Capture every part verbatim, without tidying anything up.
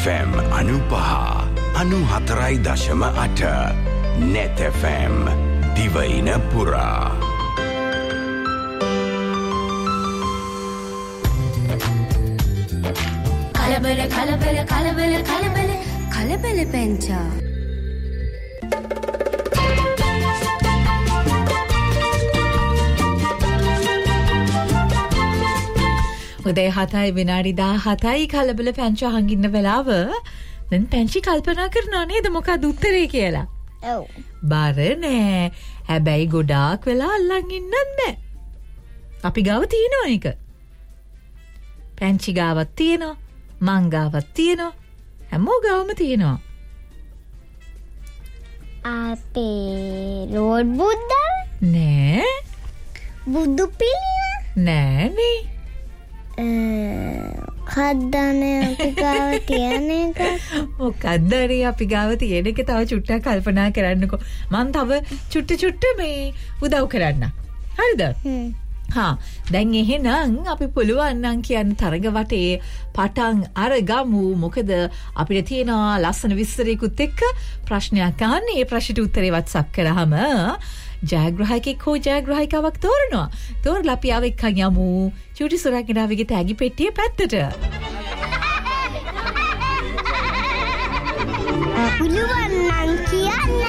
F M අනුපහ අනුහතරයි දශම අට Net F M දිවයින පුරා. කලබල කලබල කලබල කලබල කලබල පැංචා. උදේ හතයි විනාඩි දහහතයි කලබල පැංචා හංගින්න වෙලාව. දැන් පැංචි කල්පනා කරනවා නේද මොකක්ද උත්තරේ කියලා? ඔව්. බාර නෑ. හැබැයි ගොඩාක් වෙලා අල්ලන් ඉන්නත් නෑ. අපි ගාව තියෙනවා ඒක. පැංචි ගාවත් තියෙනවා. මං ගාවත් තියෙනවා. හැමෝ ගාවම තියෙනවා. අපේ ලෝඩ් බුද්දා නෑ. බුදු පිළිම නෑ නේ. කද්දානේ අපි ගාව තියෙන එක. මොකද්ද නේ අපි ගාව තියෙන එක තව චුට්ටක් කල්පනා කරන්නකෝ. මං තව චුට්ට චුට්ට මේ උදව් කරන්න. හරිද? හ්ම්. හා දැන් එහෙනම් අපි පුළුවන් නම් කියන්න තරග වටේ පටන් අරගමු. මොකද අපිට තියෙන ලස්සන විස්තරයකුත් එක්ක ප්‍රශ්නයක් අහන්න. ඒ ප්‍රශ්නට උත්තරේ WhatsApp කරාම ජයග්‍රාහකෙක් හෝ ජයග්‍රාහිකාවක් තෝරනවා. තෝරලා අපි ආව එක්කන් යමු චූටි සුරංගනාවගේ තෑගි පෙට්ටිය පැත්තට. පුළුවන් නම් කියන්න.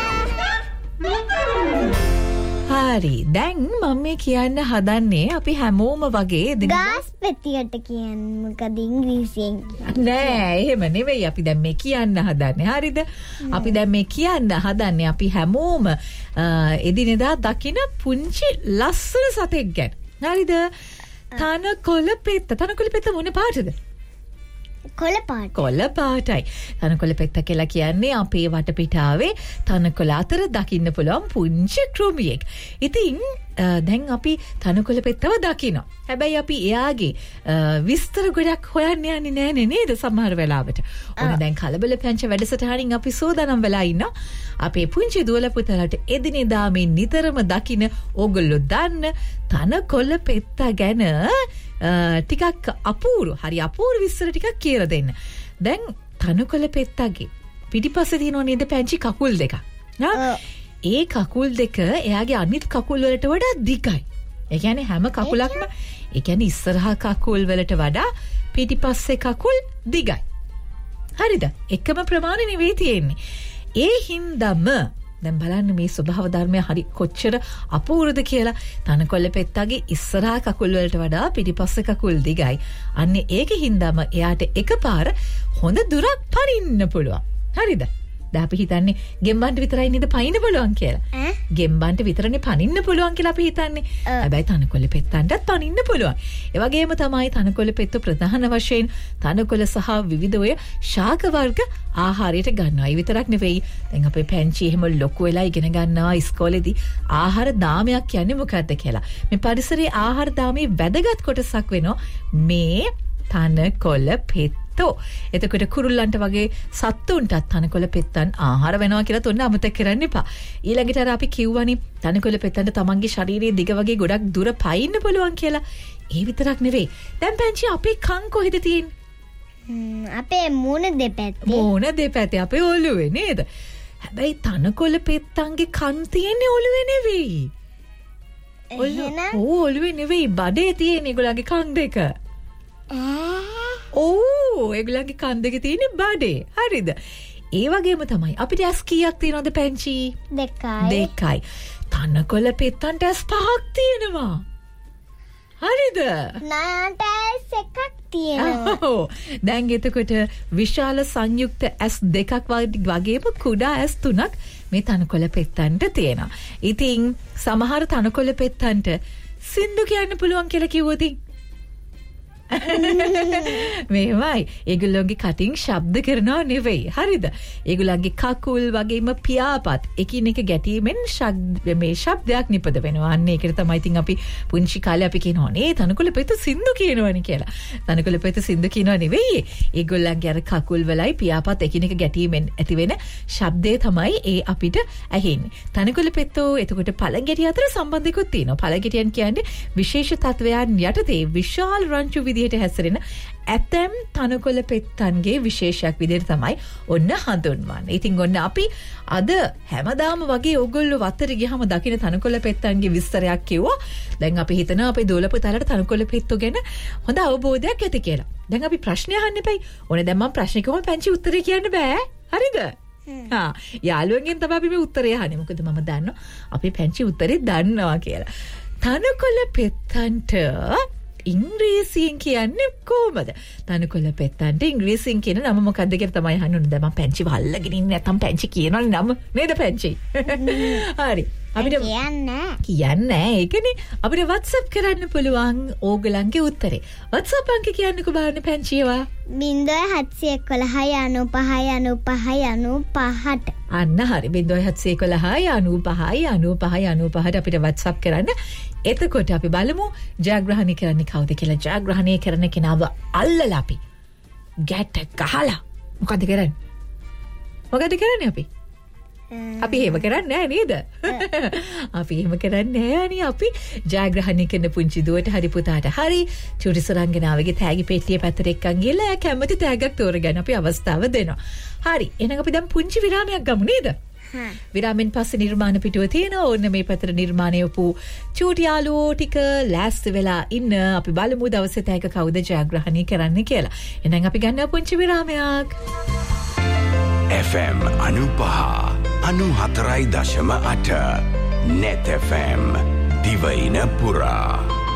හරි. දැන් මම මේ කියන්න හදන්නේ අපි හැමෝම වගේ ගාස් පෙට්ටියට කියන්නේ මොකද ඉංග්‍රීසියෙන් කියන්නේ? නෑ එහෙම නෙවෙයි අපි දැන් මේ කියන්න හදන්නේ. හරිද? අපි දැන් මේ කියන්න හදන්නේ අපි හැමෝම එදිනෙදා දකින පුංචි ලස්සන සතෙක් ගැන. හරිද? තනකොළ පෙත්ත. තනකොළ පෙත්ත මොන පාටද? කොළ පාට. කොළ පාටයි. තනකොළ පෙත්ත කියලා කියන්නේ අපේ වටපිටාවේ තනකොළ අතර දකින්න පුළුවන් පුංචි කෘමියෙක්. ඉතින් දැන් අපි තනකොළ පෙත්තව දකිනවා. හැබැයි අපි එයාගේ විස්තර ගොඩක් හොයන්න යන්නේ නෑනේ නේද සමහර වෙලාවට. ඕන දැන් කලබල පැංච වැඩසටහනින් අපි සෝදානම් වෙලා ඉන්නවා. අපේ පුංචි දුවල පුතාලට එදිනෙදා මේ නිතරම දකින ඕගොල්ලෝ දන්න තනකොළ පෙත්ත ගැන ටිකක් අපූරු හරි අපූරු විස්තර ටිකක් කියලා දෙන්න. දැන් තනකොළ පෙත්තගේ පිටිපස්සේ තියෙනවා නේද පැංචි කකුල් දෙකක්. ඒ කකුල් දෙක එයාගේ අනිත් කකුල් වලට වඩා දිගයි. ඒ කියන්නේ හැම කකුලක්ම ඒ කියන්නේ ඉස්සරහා කකුල් වලට වඩා පිටිපස්සේ කකුල් දිගයි. හරිද? එකම ප්‍රමාණය නෙවෙයි තියෙන්නේ. ඒ හින්දාම දැන් බලන්න මේ ස්වභාව ධර්මය හරි කොච්චර අපූර්වද කියලා. තනකොළ පෙත්තගේ ඉස්සරහා කකුල් වලට වඩා පිටිපස්සේ කකුල් දිගයි. අන්න ඒකෙ හින්දාම එයාට එකපාර හොඳ දුරක් පනින්න පුළුවන්. හරිද? දැන් අපි හිතන්නේ ගෙම්බන්ට විතරයි නේද පනින්න පුළුවන් කියලා. ගෙම්බන්ට විතරනේ පනින්න පුළුවන් කියලා අපි හිතන්නේ. හැබැයි තනකොළ පෙත්තන්ටත් පනින්න පුළුවන්. ඒ වගේම තමයි තනකොළ පෙත්ත ප්‍රධාන වශයෙන් තනකොළ සහ විවිධ ඔය ශාක වර්ග ආහාරයට ගන්නවා. ඒ විතරක් නෙවෙයි. දැන් අපේ පැංචි එහෙම ලොකු වෙලා ඉගෙන ගන්නවා ඉස්කෝලේදී ආහාර දාමයක් කියන්නේ මොකක්ද කියලා. මේ පරිසරයේ ආහාර දාමේ වැදගත් කොටසක් වෙනවා මේ තනකොළ පෙත්ත. එතකොට කුරුල්ලන්ට වගේ සත්තුන්ටත් තනකොළ පෙත්තන් ආහාර වෙනවා කියලා තොන්න අමතක කරන්න එපා. ඊළඟට අර අපි කිව්වනේ තනකොළ පෙත්තන්ට තමන්ගේ ශරීරයේ දිග වගේ ගොඩක් දුර පයින්න පුළුවන් කියලා. ඒ විතරක් නෙවෙයි. දැන් පැංචි අපේ කන් කොහෙද තියෙන්නේ? අපේ මූණ දෙපැත්තේ. මූණ දෙපැත්තේ අපේ ඔළුවේ නේද? හැබැයි තනකොළ පෙත්තන්ගේ කන් තියෙන්නේ ඔළුවේ නෙවෙයි. එහෙනම් ඔව් ඔළුවේ නෙවෙයි බඩේ තියෙන ඒගොල්ලන්ගේ කන් දෙක. ඕ ඒගොල්ලන්ගේ කන් දෙක තියෙන්නේ බඩේ. හරිද? ඒ වගේම තමයි අපිට ඇස් කීයක් තියෙනවද පැංචි? දෙකයි. දෙකයි. තනකොළ පෙත්තන්ට ඇස් පහක් තියෙනවා. හරිද? නෑට ඇස් එකක් තියෙනවා. දැන් එතකොට විශාල සංයුක්ත ඇස් දෙකක් වගේම කුඩා ඇස් තුනක් මේ තනකොළ පෙත්තන්ට තියෙනවා. ඉතින් සමහර තනකොළ පෙත්තන්ට සින්දු කියන්න පුළුවන් කියලා කිව්වොත් මේවයි ඒගොල්ලෝගේ කටින් ශබ්ද කරනවා නෙවෙයි. හරිද? ඒගොල්ලන්ගේ කකුල් වගේම පියාපත් එකිනෙක ගැටීමෙන් මේ ශබ්දයක් නිපද වෙනවා. අන්න ඒකට තමයි ඉතින් අපි පුංචි කාලේ අපි කියනවා නේ තනකොළ පෙත්ත සින්දු කියනවනේ කියලා. තනකොළ පෙත්ත සින්දු කියනවා නෙවෙයි. ඒගොල්ලන්ගේ අර කකුල් වලයි පියාපත් එකිනෙක ගැටීමෙන් ඇතිවෙන ශබ්දේ තමයි ඒ අපිට ඇහෙන්නේ. තනකොළ පෙත්තෝ එතකොට පළඟැටිය අතර සම්බන්ධයකුත් තියෙනවා. පළඟැටියන් කියන්නේ විශේෂ තත්වයන් යටතේ විශාල රංචු විදිය විදිහට හැසිරෙන ඇතැම් තනකොළ පෙත්තන්ගේ විශේෂයක් විදිහට තමයි ඔන්න හඳුන්වන්නේ. ඉතින් ඔන්න අපි අද හැමදාම වගේ ඕගොල්ලෝ වත්තට ගියාම දකින්න තනකොළ පෙත්තන්ගේ විස්තරයක් කිව්වා. දැන් අපි හිතනවා අපේ දෝලපුතාලට තනකොළ පෙත්තෝ ගැන හොඳ අවබෝධයක් ඇති කියලා. දැන් අපි ප්‍රශ්න අහන්න එපයි. ඕනේ දැන් මම ප්‍රශ්න කිව්වම පැංචි උත්තරේ කියන්න බෑ. හරිද? හා යාළුවෙන්ගෙන් තමයි අපි මේ උත්තරේ අහන්නේ. මොකද මම දන්නවා අපි පැංචි උත්තරේ දන්නවා කියලා. තනකොළ පෙත්තන්ට ඉංග්‍රීසියෙන් කියන්නේ කොහොමද? තනකොළ පෙත්තන්ට ඉංග්‍රීසියෙන් කියන නම මොකක්ද කියලා තමයි අහන්න ඕනේ. දැන් මම පැංචි වල්ලගෙන ඉන්නේ නැත්තම් පැංචි කියනවනේ නම නේද පැංචි? හරි. අපිට කියන්නේ කියන්නේ ඒකනේ. අපිට WhatsApp කරන්න පුළුවන් ඕගලන්ගේ උත්තරේ. WhatsApp අංක කියන්නකෝ බලන්න පැංචිවා. බිංදුව හත්සිය එකොළහයි අනූපහයි අනූපහයි අනූපහට. අන්න හරි. බිංදුව හත්සිය එකොළහයි අනූපහයි අනූපහයි අනූපහට අපිට WhatsApp කරන්න. එතකොට අපි බලමු ජයග්‍රහණය කරන්නේ කවුද කියලා. ජයග්‍රහණය කරන කෙනාව අල්ලලා අපි ගැට ගහලා මොකද කරන්නේ? මොකද කරන්නේ අපි? අපි එහෙම කරන්නේ නැහැ නේද? අපි එහෙම කරන්නේ නැහැ නේ. අපි ජයග්‍රහණය කරන පුංචි දුවට හරි පුතාට හරි චූටි සරංගනාවගේ තෑගි පෙට්ටිය පැත්තට එක්කන් ගිහලා එයා කැමති තෑග්ගක් තෝරගන්න අපි අවස්ථාව දෙනවා. හරි. එහෙනම් අපි දැන් පුංචි විරාමයක් ගමු නේද? හ්ම්. විරාමෙන් පස්සේ නිර්මාණ පිටුව තියෙනවා. ඕන්න මේ පැත්තට නිර්මාණය වූ චූටි යාළුවෝ ටික ලෑස්ති වෙලා ඉන්න. අපි බලමු දවසේ තෑග්ග කවුද ජයග්‍රහණය කරන්නේ කියලා. එහෙනම් අපි ගන්නවා පුංචි විරාමයක්. F M අනුපහ අනුහතරයි දශම අට net F M දිවයින පුරා.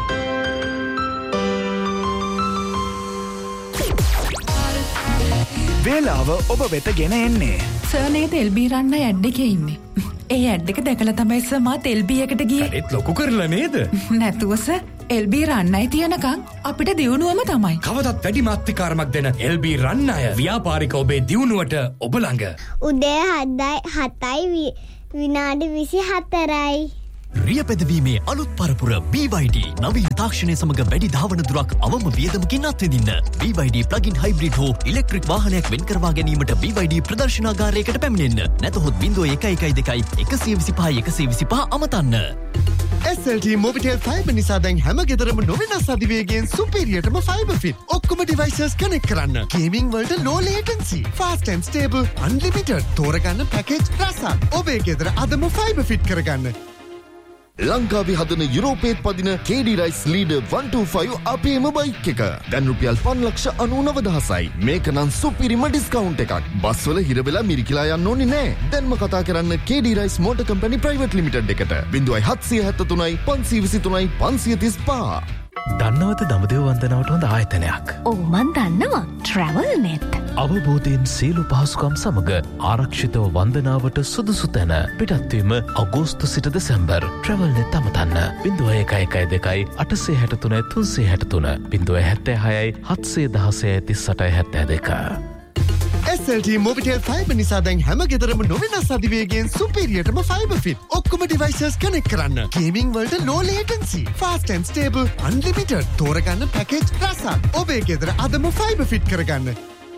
වේලාව ඔබ වෙත ගෙන එන්නේ සර් නේද එල්බී රන්න ඇඩ් එකේ ඉන්නේ. ඒ ඇඩ් එක දැකලා තමයි සර් මාත් එල්බී එකට ගියේ. ඒත් ලොකු කරලා නේද? නැතුව සර් එල්බී රන්නයි තියනකම් අපිට දියුණුවම තමයි. කවදත් වැඩි මාත්‍රිකාරමක් දෙන එල්බී රන්නය ව්‍යාපාරික ඔබේ දියුණුවට ඔබ ළඟ. උදේ හතයි විනාඩි විසිහතරයි. රිය පැදවීමේ අලුත් පරපුර B Y D නවීන තාක්ෂණය සමග වැඩි ධාවන දුරක් අවම වියදමකින් අත්විඳින්න. B Y D plugin hybrid හෝ ඉලෙක්ට්‍රික් වාහනයක් වෙන් කරවා ගැනීමට B Y D ප්‍රදර්ශනාගාරයකට පැමිණෙන්න. නැතහොත් බිංදුව එකයි එකයි දෙකයි එකසිය විසිපහයි එකසිය විසිපහ අමතන්න. S L T Mobitel Fiber නිසා දැන් හැම ගෙදරම නොවෙනස් අධිවේගයෙන් සුපීරියර්ටම ෆයිබර් ෆිට. ඔක්කොම ඩිවයිසස් කනෙක්ට් කරන්න. ගේමින් වලට low latency, fast and stable, unlimited. තෝරගන්න පැකේජ් රසක්. ඔබේ ගෙදර අදම ෆයිබර් ෆිට කරගන්න. ලංකාවේ හදන යුරෝපේත් පදින K D Rice Leader one twenty-five අපේම බයික් එක. දැන් රුපියල් පන්ලක්ෂ අනූනව දහසයි. මේක නම් සුපිරිම ඩිස්කවුන්ට් එකක්. බස් වල හිර වෙලා මිරිකිලා යන්න ඕනේ නෑ. දැන්ම කතා කරන්න K D Rice Motor Company Private Limited එකට. බිංදුවයි හත්සිය හැත්තතුනයි පන්සිය විසිතුනයි පන්සිය තිස්පහ. දන්නවද දඹදිව වන්දනාවට හොඳ ආයතනයක්? ඔව් මන් දන්නවා. Travel Net. අවබෝධයෙන් සියලු පහසුකම් සමග ආරක්ෂිතව වන්දනාවට සුදුසු තැන. පිටත්වීම අගෝස්තු සිට දෙසැම්බර්. Travel Net අමතන්න. බිංදුව එකයි එකයි දෙකයි අටසිය හැටතුනයි තුන්සිය හැටතුන. බිංදුව හැත්තෑ හයයි හත්සිය දහසය තිස් අටයි හැත්තෑ දෙක. S L T Mobitel Fiber නිසා දැන් හැම ගෙදරම නොවෙනස් අධිවේගයෙන් සුපීරියර්ටම ෆයිබර් ෆිට. ඔක්කොම ඩිවයිසස් කනෙක්ට් කරන්න. ගේමින් වලට low latency, fast and stable, unlimited. තෝරගන්න පැකේජ් රසක්. ඔබේ ගෙදර අදම ෆයිබර් ෆිට කරගන්න.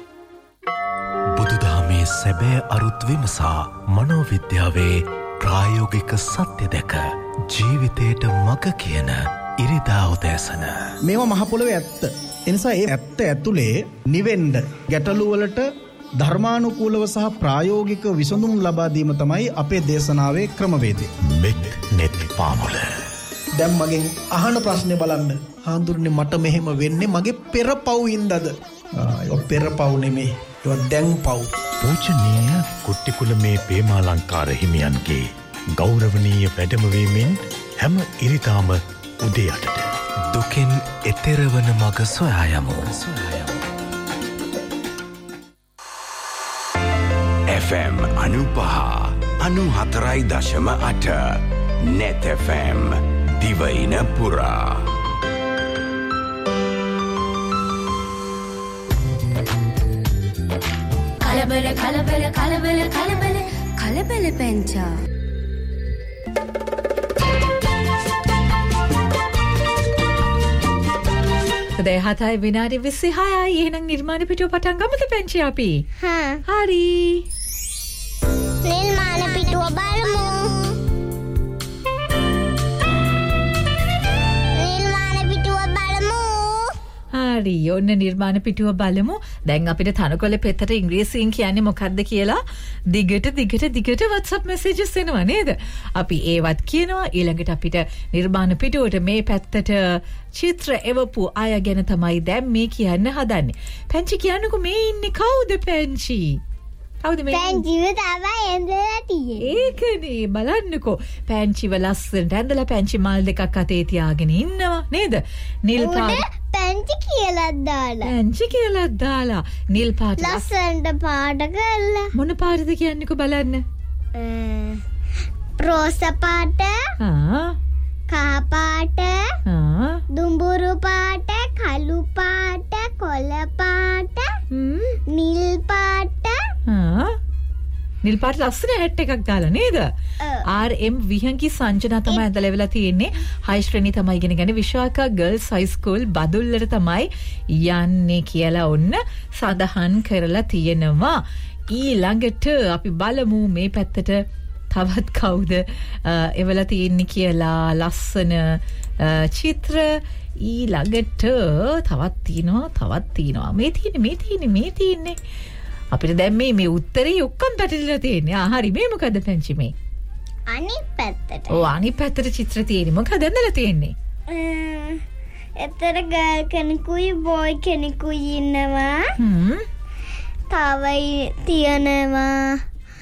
බුදුදහමේ සැබෑ අරුත් විමසා මනෝවිද්‍යාවේ ප්‍රායෝගික සත්‍ය දැක ජීවිතයට මඟ කියන ඉරිදා උදෑසන. මේවා මහ පොළොවේ ඇත්ත. එනිසා ඒ ඇත්ත ඇතුලේ නිවෙන්න ගැටලු වලට ධර්මානුකූලව සහ ප්‍රායෝගික විසඳුම් ලබා දීම තමයි අපේ දේශනාවේ ක්‍රමවේදය. මෙත් නෙත් පාමුල. දැන් මගෙන් අහන ප්‍රශ්නේ බලන්න. හාඳුරන්නේ මට මෙහෙම වෙන්නේ මගේ පෙරපව් ඉඳද? ආ පෙරපව් නෙමෙයි. ඒක දැන් පව්. පූජනීය කුට්ටිකුල මේ පේමාලංකාර හිමියන්ගේ ගෞරවනීය වැඩමවීමෙන් හැම ඉරිදාම උදේ අටට දුකෙන් එතෙරවන මග සොයා යමු. F M අනුපහ අනුහතරයි දශම අට net F M දිවයින පුරා. කලබල කලබල කලබල කලබල කලබල පැංචා. උදේ හතයි විනාඩි විසිහයයි. එහෙනම් නිර්මාණ පිටුව පටන් ගමුද පැංචි අපි? හා. හරි. නිර්මාණ පිටුව බලමු. නිර්මාණ පිටුව බලමු. හරි ඔන්න නිර්මාණ පිටුව බලමු. දැන් අපිට තනකොළ පෙත්තට ඉංග්‍රීසියෙන් කියන්නේ මොකක්ද කියලා දිගට දිගට දිගට WhatsApp messages එනවා නේද? අපි ඒවත් කියනවා. ඊළඟට අපිට නිර්මාණ පිටුවට මේ පැත්තට චිත්‍ර එවපු අය ගැන තමයි දැන් මේ කියන්න හදන්නේ. පැංචි කියන්නකෝ මේ ඉන්නේ කවුද පැංචි? කවුද මේ? පැංචිව තමයි ඇඳලා තියෙන්නේ. ඒකනේ බලන්නකෝ. පැංචිව ලස්සනට ඇඳලා පැංචි මල් දෙකක් අතේ තියාගෙන ඉන්නවා නේද? නිල් පාට පැංචි කියලා දාලා. පැංචි කියලා දාලා නිල් පාට ලස්සනට පාට කරලා. මොන පාටද කියන්නකෝ බලන්න. රෝස පාට. ආ. කහ පාට. ආ. දුඹුරු පාට, කළු පාට, කොළ පාට, නිල් පාට. ආ. නිල් පාට ලස්සන හැට් එකක් දාලා නේද? ආර් එම් විහංගි සංජනා තමයි ඇඳලා වෙලා තියෙන්නේ. හයි ශ්‍රේණි තමයි ඉගෙන ගන්නේ විශාඛා ගර්ල්ස් හයි ස්කූල් බදුල්ලට තමයි යන්නේ කියලා ඔන්න සඳහන් කරලා තියෙනවා. ඊළඟට අපි බලමු මේ පැත්තට තවත් කවුද එවලා තියෙන්නේ කියලා ලස්සන චිත්‍ර. ඊළඟට තවත් තියෙනවා තවත් තියෙනවා මේ තියෙන්නේ මේ තියෙන්නේ මේ තියෙන්නේ අපිට දැන් මේ මේ උත්තරේ ඔක්කොම පැටලිලා තියෙන්නේ. ආ හරි මේ මොකද පැංචි මේ? අනිත් පැත්තට. ඔව් අනිත් පැත්තට චිත්‍ර තියෙන්නේ. මොකද ඇඳලා තියෙන්නේ? එතර ගර්ල් කෙනෙකුයි බෝයි කෙනෙකුයි ඉන්නවා. හ්ම්. තව තියනවා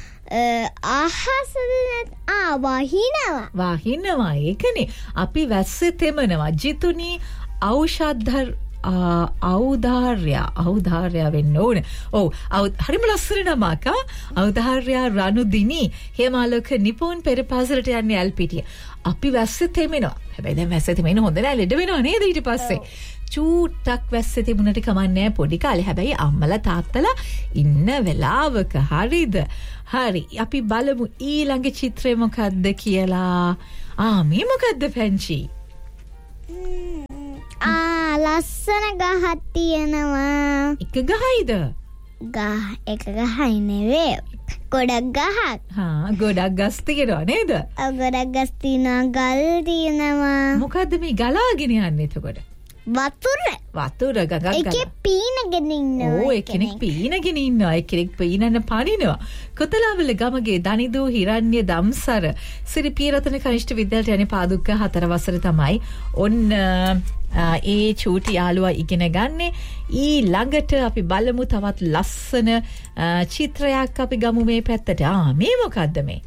අහසද ආ වහිනවා. වහිනවා ඒකනේ. අපි වැස්සේ තෙමනවා. ජිතුනි ඖෂධ ඖදාර්ය ඖදාර්ය වෙන්න ඕන. ඔව් හරිම ලස්සන නමක්. ඖදාර්ය රණුදිනි හේමාලෝක නිපුන් පෙරපාසලට යන්නේ ඇල්පිටිය. අපි වැස්සේ තෙමෙනවා. හැබැයි දැන් වැස්සේ තෙමෙන්න හොඳ නෑ ලෙඩ වෙනවා නේද ඊට පස්සේ. චූට්ටක් වැස්සේ තිබුණට කමන්නේ පොඩි කාලේ. හැබැයි අම්මලා තාත්තලා ඉන්න වෙලාවක හරිද? හරි අපි බලමු ඊළඟ චිත්‍රය මොකද්ද කියලා. ආ මේ මොකද්ද පැංචි? ආ ලස්සන ගහක් තියෙනවා. එක ගහයිද? ගහ එක ගහයි නෙවෙයි. ගොඩක් ගහක්. හා ගොඩක් ගස් තියෙනවා නේද? ඔව් ගොඩක් ගස් තියෙනවා ගල් තියෙනවා. මොකද්ද මේ ගලාගෙන යන්නේ එතකොට? වතුර. වතුර ගගක් ගලා. ඒකේ පීනගෙන ඉන්නවා. ඕ එක්කෙනෙක් පීනගෙන ඉන්නවා. එක්කෙනෙක් පීනන්න පනිනවා. කොතලාවල ගමගේ දනිදු හිරණ්‍ය දම්සර සිරිපීරතන කනිෂ්ඨ විද්‍යාලයට යන්නේ පාදුක්ක හතර වසර තමයි. ඔන්න ඒ චූටි යාළුවා ඉගෙන ගන්නේ. ඊළඟට අපි බලමු තවත් ලස්සන චිත්‍රයක් අපි ගමු මේ පැත්තට. ආ මේ මොකද්ද මේ?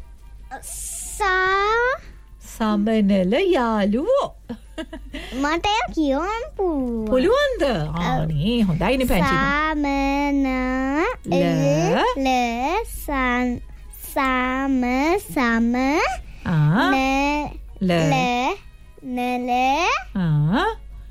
සා සමනල යාළුවෝ. මට කියවන්න පුළුවන්ද? ආනේ හොඳයිනේ පැංචි. සමන ල ල සම් සම සම ආ ල ල නල ආ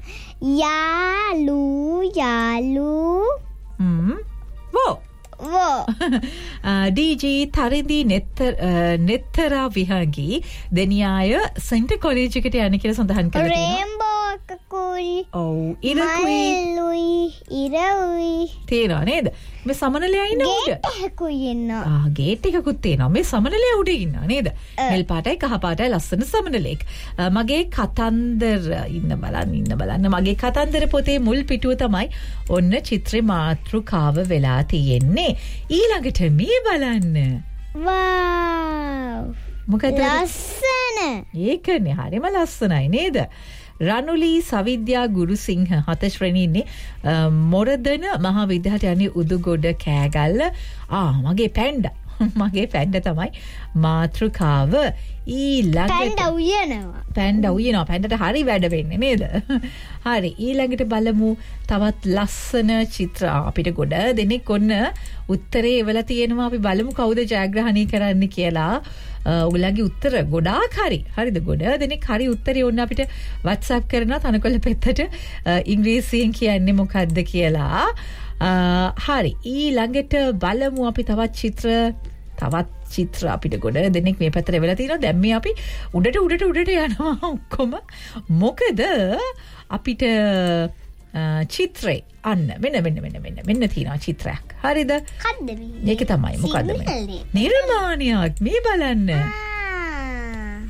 යාලු යාලු හ්ම් වෝ වෝ ඩීජී තරිදි නෙත්තර නෙත්තරා විහාගී දෙනියාය සෙන්ටර් කොලෙජ් එකට යන්න කියලා සඳහන් කරලා තියෙනවා. රේන්බෝ කකුයි. ඔව් ඉරකුයි. මල්ලුයි ඉරවුයි. තේරෙනව නේද? මේ සමනලයා ඉන්න උඩ. ගේට් එකකුයි ඉන්නවා. ආ ගේට් එකකුත් තියෙනවා. මේ සමනලයා උඩ ඉන්නවා නේද? නිල් පාටයි කහ පාටයි ලස්සන සමනලෙක්. මගේ කතන්දර ඉන්න බලන්න ඉන්න බලන්න මගේ කතන්දර පොතේ මුල් පිටුව තමයි ඔන්න චිත්‍රේ මාතෘකාව වෙලා තියෙන්නේ. ඊළඟට මේ බලන්න. වව්. මොකද ලස්සන. ඒකනේ හරිම ලස්සනයි නේද? රනුලී සවිද්‍යා ගුරුසිංහ හත ශ්‍රේණියේ ඉන්නේ මොරදන මහා විද්‍යාලයට යන්නේ උදුගොඩ කෑගල්ල. ආ මගේ පැන්ඩා මගේ පැන්ඩා තමයි මාතෘකාව. ඊළඟට පැන්ඩා උයනවා. පැන්ඩා උයනවා. පැන්ඩාට හරි වැඩ වෙන්නේ නේද? හරි ඊළඟට බලමු තවත් ලස්සන චිත්‍ර. අපිට ගොඩ දෙනෙක් ඔන්න උත්තරේ එවලා තියෙනවා. අපි බලමු කවුද ජයග්‍රහණය කරන්න කියලා. ඔයගලගේ උත්තර ගොඩාක් හරි. හරිද? ගොඩ දෙනෙක් හරි උත්තරේ ඔන්න අපිට WhatsApp කරනවා තනකොළ පෙත්තට ඉංග්‍රීසියෙන් කියන්නේ මොකද්ද කියලා. හරි ඊළඟට බලමු අපි තවත් චිත්‍ර තවත් චිත්‍ර අපිට ගොඩ දෙනෙක් මේ පැත්තට වෙලා තියෙනවා. දැන් මේ අපි උඩට උඩට උඩට යනවා ඔක්කොම. මොකද අපිට චිත්‍රේ අන්න මෙන්න මෙන්න මෙන්න මෙන්න මෙන්න තියෙනවා චිත්‍රයක්. හරිද? කද්ද මේ? මේක තමයි මොකද්ද මේ? නිර්මාණයක්. මේ බලන්න.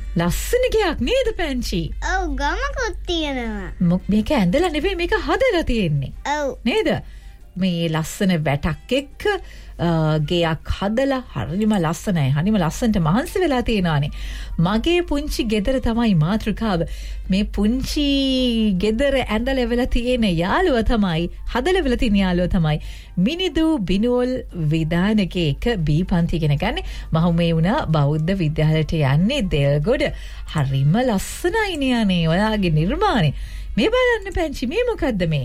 ලස්සන ගයක් නේද පැංචි? ඔව් ගමකුත් තියෙනවා. මොක මේක ඇඳලා නෙවෙයි මේක හදලා තියෙන්නේ. ඔව්. නේද? මේ ලස්සන වැටක් එක්ක ගෙයක් හදලා හරිම ලස්සනයි. හරිම ලස්සනට මහන්සි වෙලා තියෙනවානේ. මගේ පුංචි ගෙදර තමයි මාතෘකාව. මේ පුංචි ගෙදර ඇඳලා වෙලා තියෙන යාළුවා තමයි හදලා වෙලා තියෙන යාළුවා තමයි මිනිදු බිනෝල් විදානකේක බී පන්ති ඉගෙන ගන්නේ. මම මේ වුණා බෞද්ධ විද්‍යාලයට යන්නේ දෙල්ගොඩ. හරිම ලස්සනයිනේ අනේ ඔයාගේ නිර්මාණය. මේ බලන්න පැංචි මේ මොකද්ද මේ?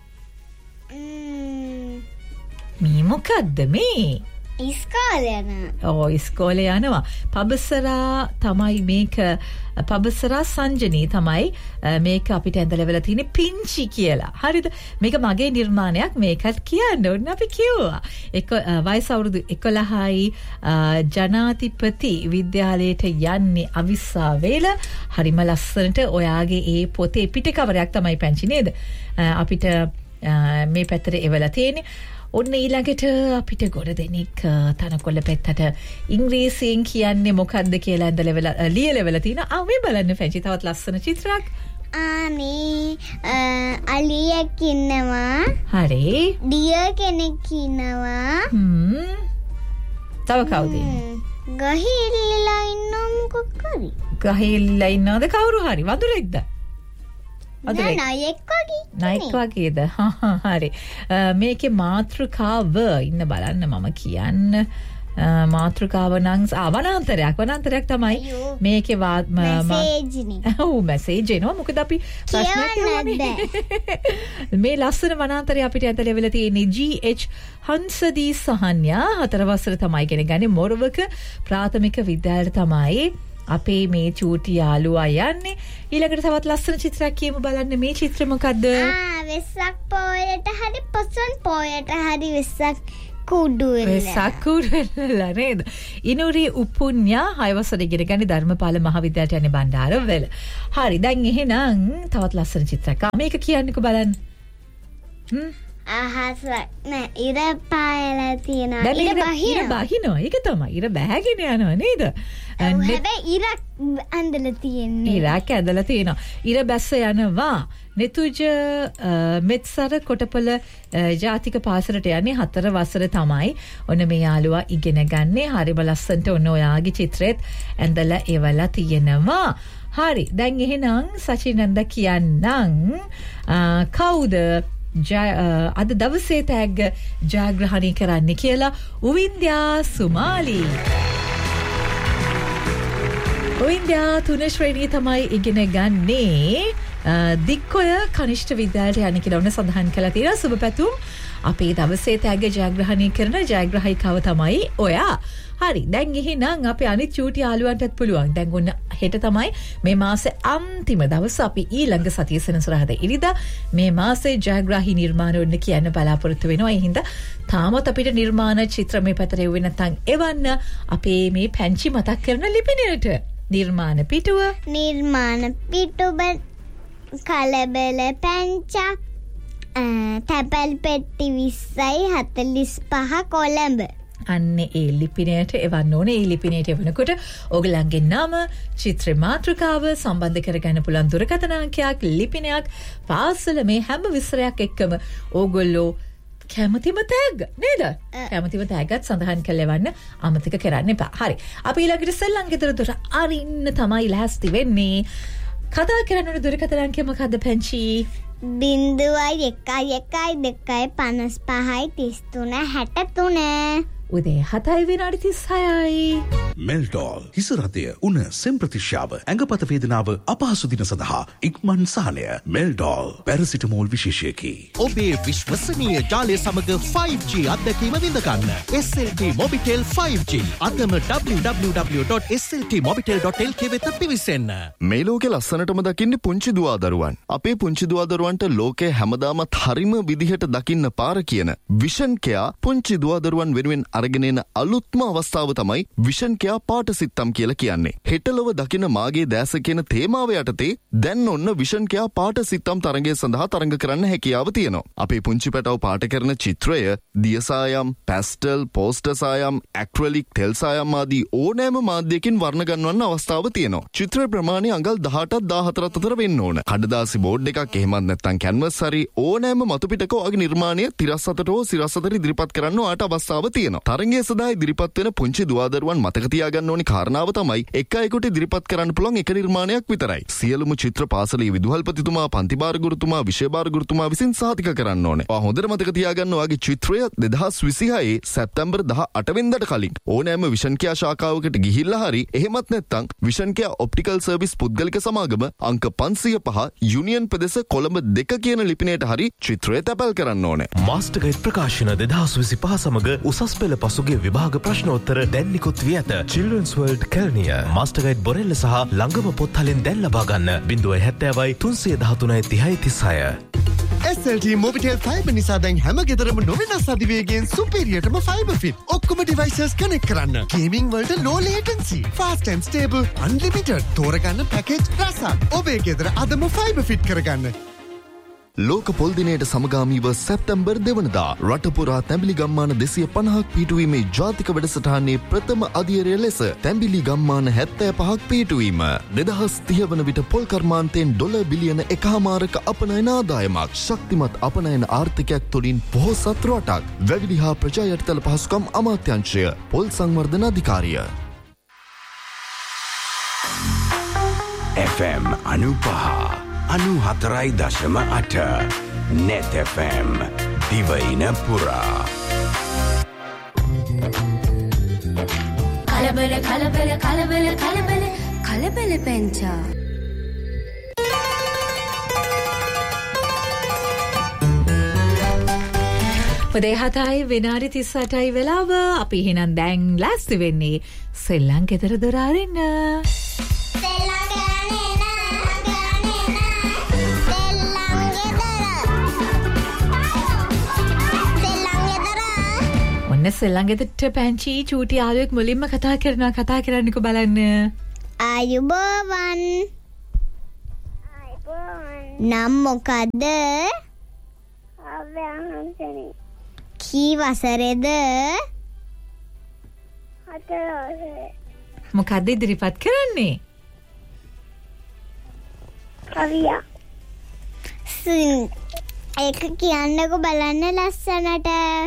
මේ මොකද්ද මේ? ඉස්කෝලේ යනවා. ඔව් ඉස්කෝලේ යනවා. පබසරා තමයි මේක. පබසරා සංජනී තමයි මේක අපිට ඇඳලා වෙලා තියෙන පිංචි කියලා. හරිද? මේක මගේ නිර්මාණයක්. මේකත් කියන්න ඕන අපි කිව්වා. එක වයස අවුරුදු එකොළහයි ජනාධිපති විද්‍යාලයට යන්නේ අවිස්සා වේල. හරිම ලස්සනට ඔයාගේ ඒ පොතේ පිට කවරයක් තමයි පැංචි නේද? අපිට මේ පැත්තට එවලා තියෙන්නේ. ඔන්න ඊළඟට අපිට ගොඩ දෙනෙක් තනකොළ පැත්තට ඉංග්‍රීසියෙන් කියන්නේ මොකක්ද කියලා ඇඳලා වෙලා ලියලා වෙලා තිනවා. ආ මේ බලන්න පැංචි තවත් ලස්සන චිත්‍රයක්. ආනේ අලියෙක් ඉන්නවා. හරි. ඩියර් කෙනෙක් ඉන්නවා. හ්ම්. තව කවුද? ගහිල්ලලා ඉන්නව මොකක් හරි. ගහිල්ලලා ඉන්නවද කවුරු හරි වඳුරෙක්ද? නෑ නයෙක් වගේ. නයෙක් වගේද? හරි. මේකේ මාතෘකාව ඉන්න බලන්න මම කියන්න. මාතෘකාව නම් වනාන්තරයක් වනාන්තරයක් තමයි මේකේ මැසේජ් නේ. ඔව් මැසේජ් එනවා. මොකද අපි මේ ලස්සන වනාන්තරය අපිට ඇතුලේ වෙලා තියෙන්නේ ජී එච් හංසදී සහන්යා හතර වසර තමයි ඉගෙන ගන්නේ මොරවක ප්‍රාථමික විද්‍යාලයට තමයි අපේ මේ චූටි යාළුවා යන්නේ. ඊළඟට තවත් ලස්සන චිත්‍රයක් කියමු බලන්න. මේ චිත්‍රය මොකද්ද? ආ වෙස්සක් පොයට හරි පොසොන් පොයට හරි වෙස්සක් කුඩු වෙලා. වෙස්සක් කුඩු වෙලා නේද? ඉනුරි උපුඤ්ඤා හය වසරේ ඉගෙන ගන්නේ ධර්මපාල මහාවිද්‍යාලයට යන්නේ බණ්ඩාරවැල. හරි දැන් එහෙනම් තවත් ලස්සන චිත්‍රයක්. මේක කියන්නකෝ බලන්න. හ්ම් අහස නෑ ඉර පායලා තියෙනවා. ඉර බහිනවා. ඉර බහිනවා. ඒක තමයි. ඉර බෑගෙන යනවා නේද? හැබැයි ඉර ඇඳලා තියෙන්නේ. ඉරක් ඇඳලා තියෙනවා. ඉර බැස්ස යනවා. නෙතුජ මෙත්සර කොටපල ජාතික පාසලට යන්නේ හතර වසර තමයි. ඔන්න මේ යාළුවා ඉගෙන ගන්නේ. හරිම ලස්සනට ඔන්න ඔයාගේ චිත්‍රෙත් ඇඳලා එවලා තියෙනවා. හරි. දැන් එහෙනම් සචිනන්ද කියන්නම් කවුද අද දවසේ තෑග්ග ජයග්‍රහණය කරන්න කියලා උවින්ද්‍යා සුමාලි. උවින්ද්‍යා තුන ශ්‍රේණිය තමයි ඉගෙන ගන්නේ. දික්කොය කනිෂ්ඨ විද්‍යාලයට යන්න කියලා ඔන්න සඳහන් කළා තියෙනවා. සුබ පැතුම්. අපේ දවසේ තෑග්ග ජයග්‍රහණය කරන ජයග්‍රාහිකව තමයි ඔයා. හරි දැන් එහෙනම් අපි අනිත් චූටි යාළුවන්ටත් පුළුවන්. දැන් ඔන්න හෙට තමයි මේ මාසේ අන්තිම දවස. අපි ඊළඟ සතිය සෙනසුරාදා ඉරිදා මේ මාසේ ජයග්‍රාහී නිර්මාණ ඔන්න කියන්න බලාපොරොත්තු වෙනවා. ඒ හින්දා තාමත් අපිට නිර්මාණ චිත්‍ර මේ පැතර එව්වේ නැත්නම් එවන්න අපේ මේ පැංචි මතක් කරන ලිපිනයට. නිර්මාණ පිටුව නිර්මාණ පිටුව කලබල පැංචා තැපැල් පෙට්ටි විස්සයි හතලිස් පහ කොළඹ. අන්න ඒ ලිපිනයට එවන්න ඕනේ. ඒ ලිපිනයට එවනකොට ඔයගලන්ගේ නම, චිත්‍ර මාතෘකාව සම්බන්ධ කරගන්න පුළුවන් දුරකථන අංකයක්, ලිපිනයක්, පාසල මේ හැම විස්තරයක් එක්කම ඕගොල්ලෝ කැමතිම තෑග්ග නේද? කැමතිම තෑග්ගත් සඳහන් කරලා එවන්න අමතක කරන්න එපා. හරි. අපි ඊළඟට සෙල්ලම් ගෙදර දොර අරින්න තමයි ලෑස්ති වෙන්නේ. කතා කරන්න ඕන දුරකථන අංකය මොකද්ද පැංචි? බිංදුවයි එකයි එකයි දෙකයි පනස් පහයි තිස් තුන හැට තුන. උදේ හතයි විනාඩි තිස් හයයි. මෙල්ටෝල් හිසරතය උන සෙම්ප්‍රතිශ්‍යාව ඇඟපත වේදනාව අපහසු දින සඳහා ඉක්මන් සහනය. මෙල්ටෝල් පැරසිටමෝල් විශේෂයකි. ඔබේ විශ්වසනීය ජාලය සමග ෆයිව් ජී අත්දැකීම විඳගන්න. S L T Mobitel five G අදම W W W dot S L T Mobitel dot L කේ වෙත පිවිසෙන්න. මේ ලෝකේ ලස්සනටම දකින්නේ පුංචි දුවා දරුවන්. අපේ පුංචි දුවා දරුවන්ට ලෝකේ හැමදාමත් හරිම විදිහට දකින්න පාර කියන විෂන් කෙයා පුංචි දුවා දරුවන් වෙනුවෙන් අරගෙන එන අලුත්ම අවස්ථාව තමයි විෂන් කෙයා පාට සිත්තම් කියලා කියන්නේ. හෙටලව දකින මාගේ දැස කියන තේමාව යටතේ දැන් ඔන්න විෂන් කෙයා පාට සිත්තම් තරඟය සඳහා තරඟ කරන්න හැකියාව තියෙනවා. අපේ පුංචි පැටව පාට කරන චිත්‍රය දියසායම්, පැස්ටල්, පෝස්ටර් සායම්, ඇක්‍රලික්, තෙල් සායම් ආදී ඕනෑම මාධ්‍යකින් වර්ණ ගන්වන්න අවස්ථාව තියෙනවා. චිත්‍ර ප්‍රමාණය අඟල් දහඅටක් දාහතරක් අතර වෙන්න ඕන. කඩදාසි බෝඩ් එකක් එහෙමත් නැත්නම් කැන්වස් හරි ඕනෑම මතු පිටක ඔයගේ නිර්මාණය තිරස් අතට හෝ සිරස් අතට ඉදිරිපත් කරන්න ඔයාට අවස්ථාව තියෙනවා. තරඟයේ සදා ඉදිරිපත් වෙන පුංචි දුවදරුවන් මතක තියාගන්න ඕනි කාරණාව තමයි එක අයෙකුට ඉදිරිපත් කරන්න පුළුවන් එක නිර්මාණයක් විතරයි. සියලුම චිත්‍ර පාසලේ විදුහල්පතිතුමා, පන්තිභාර ගුරුතුමා, විෂයභාර ගුරුතුමා විසින් සහතික කරන්න ඕනේ. ඔයා හොඳට මතක තියාගන්න ඔයාගේ චිත්‍රය දෙදහස් විසිහයේ සැප්තැම්බර් දහඅට වෙනිදාට කලින් ඕනෑම විෂන් කෙයා ශාඛාවකට ගිහිල්ලා හරි එහෙමත් නැත්නම් විෂන් කෙයා ඔප්ටිකල් සර්විස් පුද්ගලික සමාගම අංක පන්සිය පහ යුනියන් ප්‍රදේශ කොළඹ දෙක කියන ලිපිනයට හරි චිත්‍රය තැපැල් කරන්න ඕනේ. මාස්ටර් ගයිඩ් ප්‍රකාශන දෙදහස් විසිපහ සමග උසස් පෙළ පසුගිය විභාග ප්‍රශ්නෝත්තර දැන් නිකුත් වී ඇත. Children's World Kelniya master guide බොරෙල්ල සහ ළඟම පොත්හලෙන් දැන් ලබා ගන්න ज़ीरो सात ज़ीरो तीन एक तीन तीन तीस S L T Mobitel Fiber නිසා දැන් හැම ගෙදරම නොවෙනස් අධිවේගයෙන් සුපීරියර්ටම ෆයිබර් ෆිට ඔක්කොම ඩිවයිසස් කනෙක්ට් කරන්න. ගේමින් වලට low latency, fast and stable, unlimited තෝරගන්න පැකේජ් රසක්. ඔබේ ගෙදර අදම ෆයිබර් ෆිට කරගන්න. ලෝක පොල් දිනයට සමගාමීව සැප්තැම්බර් දෙවනදා රට පුරා තැඹිලි ගම්මාන දෙසිය පනහක් පිහිටුවීමේ ජාතික වැඩසටහනේ ප්‍රථම අදියරය ලෙස තැඹිලි ගම්මාන හැත්තෑ පහක් පිහිටුවීම. දෙදහස් තිහ වන විට පොල් කර්මාන්තයෙන් ඩොලර් බිලියන එකහමාරක අපනයන ආදායමක්, ශක්තිමත් අපනයන ආර්ථිකයක් තුළින් පොහොසත් රටක්. වැවිලි හා ප්‍රජා යටිතල පහසුකම් අමාත්‍යාංශය, පොල් සංවර්ධන අධිකාරිය. F M අනුපහ අනු හතරයි දශම අට net F M දිවයින පුරා. කලබල කලබල කලබල කලබල කලබල පැංචා. උදේ හතයි විනාඩි තිස් අටයි වෙලාව. අපි එහෙනම් දැන් ලෑස්ති වෙන්නේ සෙල්ලම් ගෙදර දොර අරින්න. සෙල්ලම් ගෙදරට පැංචි චූටි යාළුවෙක් මුලින්ම කතා කරනවා. කතා කරන්නකෝ බලන්න. ආයුබෝවන්. නම් මොකද්ද? අව්‍යාහන්සනි. කී වසරේද? හතර වසරේ. මොකද්ද ඉදිරිපත් කරන්නේ? කවියා. ඒක කියන්නකෝ බලන්න ලස්සනට.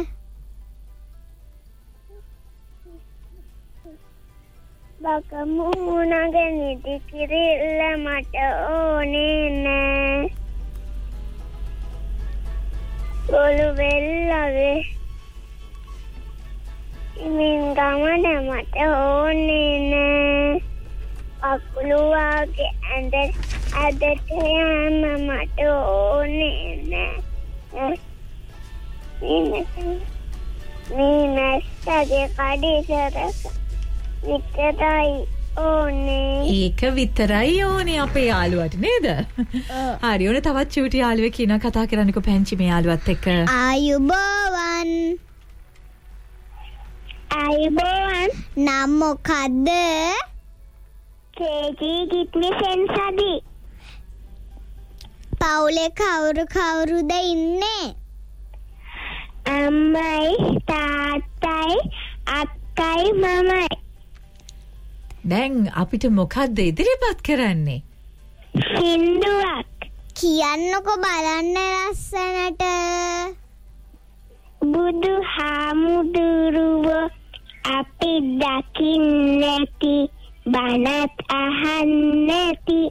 බකමුණගේ නිදි කිරිල්ල මට ඕනේ නෑ. ගොළු වෙල්ලගේ ඉමින් ගමන මට ඕනේ නෑ. අකුළු වගේ ඇඳ ඇදට යන්න මට ඕනේ නෑ. මීමැස්සගේ කඩිසරක විතරයි ඕනේ. ඒක විතරයි ඕනේ අපේ යාළුවට නේද? හරි ඕනේ. තවත් චූටි යාළුවෙක් ඉන්නවා. කතා කරන්නකෝ පැංචි මේ යාළුවත් එක්ක. ආයුබෝවන්. ආයුබෝවන්. නම් මොකද්ද? කේජී කිත්මි සෙන්සදි. පවුලේ කවුරු කවුරුද ඉන්නේ? අම්මයි තාත්තයි අක්කයි මමයි. දැන් අපිට මොකද්ද ඉදිරිපත් කරන්නේ? සින්දුවක්. කියන්නකෝ බලන්න ලස්සනට. බුදු හාමුදුරුවෝ අපි දකින්නැති බණත් අහන්නැති